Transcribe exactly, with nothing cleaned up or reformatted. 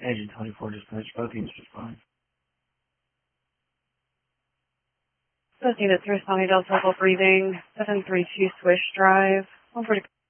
Agent twenty-four dispatch, both units respond. Those units responding to Delta Breathing, seven three two Swish Drive, one forty.